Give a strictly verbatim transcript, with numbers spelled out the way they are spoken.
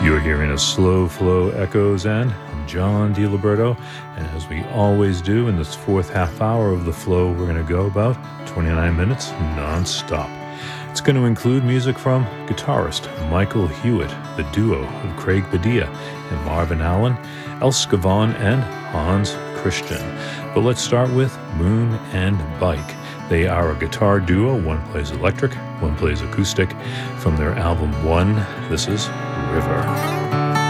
You're hearing a Slow Flow Echoes, and I'm John DiLiberto, and as we always do in this fourth half hour of the flow, we're going to go about twenty-nine minutes non-stop. It's going to include music from guitarist Michael Hewitt, the duo of Craig Padilla and Marvin Allen, Els Gavon, and Hans Christian. But let's start with Moon and Bike. They are a guitar duo. One plays electric, one plays acoustic. From their album One, this is River.